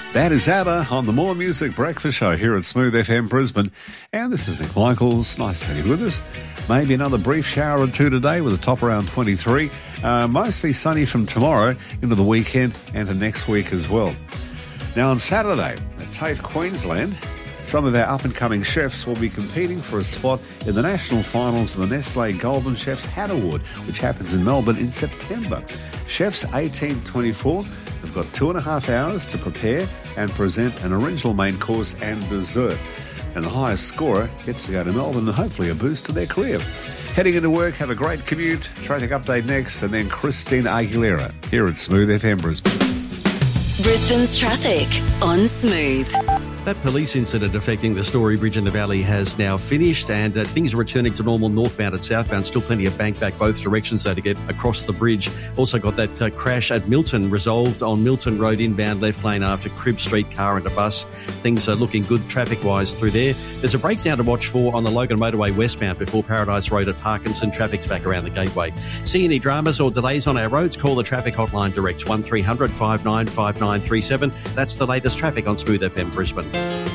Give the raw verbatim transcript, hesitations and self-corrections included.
That is ABBA on the More Music Breakfast Show here at Smooth F M Brisbane. And this is Nick Michaels. Nice to have you with us. Maybe another brief shower or two today with a top around twenty-three. Uh, mostly sunny from tomorrow into the weekend and to next week as well. Now on Saturday at TAFE Queensland, some of our up-and-coming chefs will be competing for a spot in the national finals of the Nestle Golden Chef's Hat Award, which happens in Melbourne in September. Chefs eighteen to twenty-four have got two and a half hours to prepare and present an original main course and dessert. And the highest scorer gets to go to Melbourne and hopefully a boost to their career. Heading into work, have a great commute. Traffic update next, and then Christina Aguilera here at Smooth F M Brisbane. Brisbane's traffic on Smooth. That police incident affecting the Story Bridge in the Valley has now finished, and uh, things are returning to normal northbound and southbound. Still plenty of bank back both directions, though, to get across the bridge. Also got that uh, crash at Milton resolved on Milton Road inbound left lane after Cribb Street car and a bus. Things are looking good traffic-wise through there. There's a breakdown to watch for on the Logan Motorway westbound before Paradise Road at Parkinson. Traffic's back around the gateway. See any dramas or delays on our roads? Call the traffic hotline direct one three hundred five nine five nine three seven. That's the latest traffic on Smooth F M Brisbane.